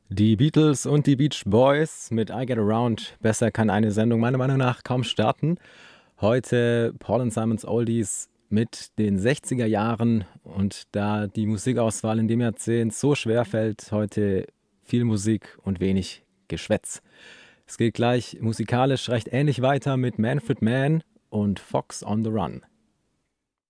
Die Beatles und die Beach Boys mit I Get Around. Besser kann eine Sendung meiner Meinung nach kaum starten. Heute Paul and Simons Oldies mit den 60er Jahren. Und da die Musikauswahl in dem Jahrzehnt so schwer fällt, heute viel Musik und wenig Geschwätz. Es geht gleich musikalisch recht ähnlich weiter mit Manfred Mann und Fox on the Run.